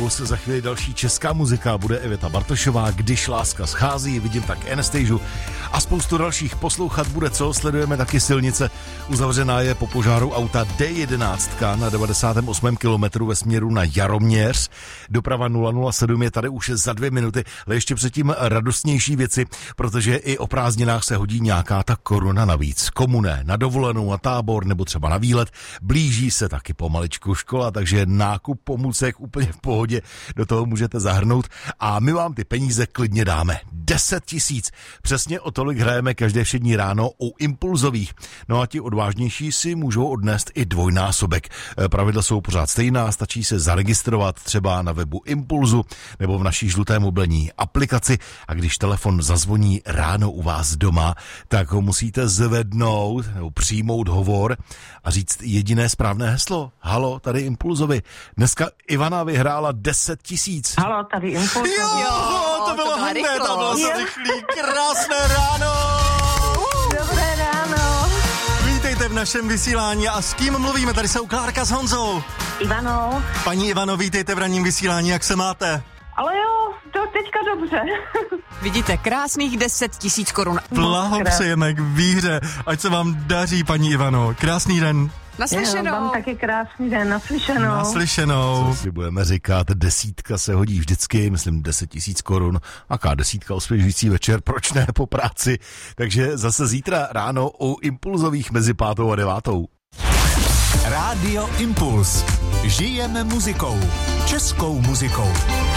Impuls, za chvíli další česká muzika, bude Iveta Bartošová, Když láska schází, vidím tak Anastasiu a spoustu dalších. Poslouchat bude co? Sledujeme taky silnice. Uzavřená je po požáru auta D11 na 98. kilometru ve směru na Jaroměř. Doprava 007 je tady už za 2 minuty, ale ještě předtím radostnější věci, protože i o prázdninách se hodí nějaká ta koruna navíc. Komu ne? Na dovolenou, na tábor nebo třeba na výlet. Blíží se taky pomaličku škola, takže nákup pomůcek úplně v pohodě, do toho můžete zahrnout a my vám ty peníze klidně dáme. 10 000. Přesně o tolik hrajeme každé všední ráno u Impulzových. No a ti odvážnější si můžou odnést i dvojnásobek. Pravidla jsou pořád stejná, stačí se zaregistrovat třeba na webu Impulzu nebo v naší žluté mobilní aplikaci a když telefon zazvoní ráno u vás doma, tak ho musíte zvednout nebo přijmout hovor a říct jediné správné heslo. Halo, tady Impulzovi. Dneska Ivana vyhrála 10 000. Halo, tady Impulzovi. Jo, to bylo hned, to bylo so rychlý. Krásné ráno. Dobré ráno. Vítejte v našem vysílání a s kým mluvíme? Tady jsou Klárka s Honzou. Ivano. Paní Ivano, vítejte v ranním vysílání, jak se máte? Ale jo, to teďka dobře. Vidíte, krásných 10 000 korun. Blahopřejeme k výhře, ať se vám daří, paní Ivano. Krásný den. Naslyšenou. Vám taky krásný den, naslyšenou. Naslyšenou. Co si budeme říkat, 10 se hodí vždycky, myslím 10 000 korun. Aká 10 osvěžující večer, proč ne po práci? Takže zase zítra ráno u Impulzových mezi 5. a 9. Rádio Impuls. Žijeme muzikou. Českou muzikou.